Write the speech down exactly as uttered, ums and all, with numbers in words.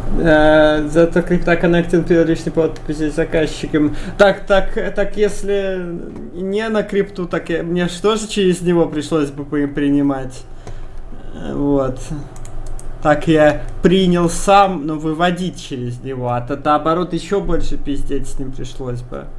Э, зато CryptoConnecting первичный подписи заказчикам. Так, так, так если не на крипту, так я, мне что же через него пришлось бы принимать? Вот. Так я принял сам, но выводить через него. А то наоборот еще больше пиздеть с ним пришлось бы.